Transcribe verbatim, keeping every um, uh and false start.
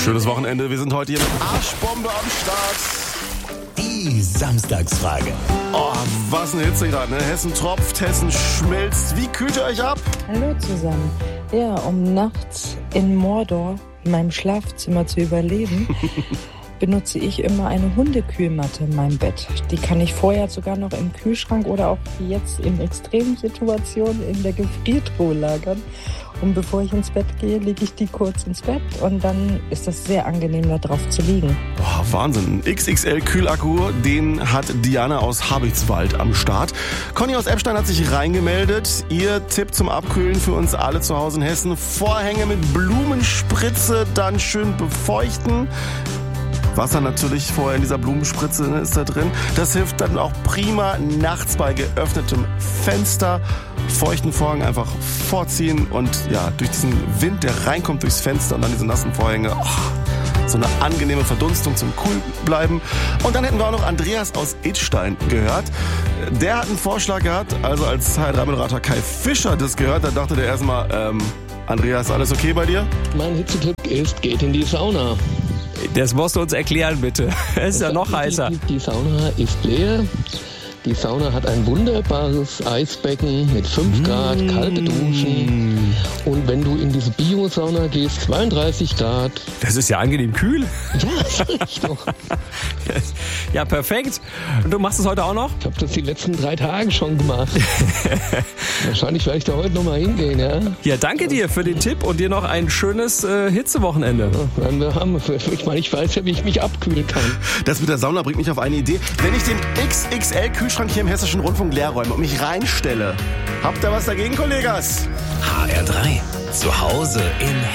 Schönes Wochenende. Wir sind heute hier mit Arschbombe am Start. Die Samstagsfrage. Oh, was eine Hitze gerade, ne? Hessen tropft, Hessen schmilzt. Wie kühlt ihr euch ab? Hallo zusammen. Ja, um nachts in Mordor, in meinem Schlafzimmer zu überleben, benutze ich immer eine Hundekühlmatte in meinem Bett. Die kann ich vorher sogar noch im Kühlschrank oder auch wie jetzt in extremen Situationen in der Gefriertruhe lagern. Und bevor ich ins Bett gehe, lege ich die kurz ins Bett und dann ist das sehr angenehm, da drauf zu liegen. Boah, Wahnsinn. X X L-Kühlakku, den hat Diana aus Habichtswald am Start. Conny aus Eppstein hat sich reingemeldet. Ihr Tipp zum Abkühlen für uns alle zu Hause in Hessen: Vorhänge mit Blumenspritze dann schön befeuchten. Wasser natürlich vorher in dieser Blumenspritze, ne, ist da drin. Das hilft dann auch prima nachts bei geöffnetem Fenster. Feuchten Vorhang einfach vorziehen und ja, durch diesen Wind, der reinkommt durchs Fenster und dann diese nassen Vorhänge, oh, so eine angenehme Verdunstung zum cool bleiben. Und dann hätten wir auch noch Andreas aus Idstein gehört. Der hat einen Vorschlag gehabt, also als H drei Moderator Kai Fischer das gehört, da dachte der erstmal, ähm, Andreas, alles okay bei dir? Mein Hitzetipp ist, geht in die Sauna. Das musst du uns erklären, bitte. Es ist ja noch heißer. Die, die Sauna ist leer. Die Sauna hat ein wunderbares Eisbecken mit fünf Grad, kalte Duschen. Und wenn du in diese Bio-Sauna gehst, zweiunddreißig Grad. Das ist ja angenehm kühl. Ja, sag ich doch. Ja, perfekt. Und du machst es heute auch noch? Ich habe das die letzten drei Tage schon gemacht. Wahrscheinlich werde ich da heute nochmal hingehen, ja? Ja, danke dir für den Tipp und dir noch ein schönes äh, Hitzewochenende. Ja, werden wir haben. Ich meine, ich weiß ja, wie ich mich abkühlen kann. Das mit der Sauna bringt mich auf eine Idee. Wenn ich den X X L-Kühlschrank hier im Hessischen Rundfunk leer räume und mich reinstelle, habt ihr was dagegen, Kollegas? H R drei. Zu Hause in Hessen.